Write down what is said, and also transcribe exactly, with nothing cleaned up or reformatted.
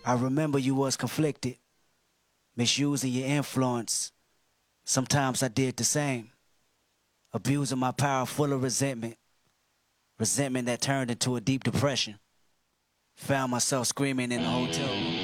I remember you was conflicted, misusing your influence. Sometimes I did the same, abusing my power full of resentment, resentment that turned into a deep depression. Found myself screaming in the hotel room.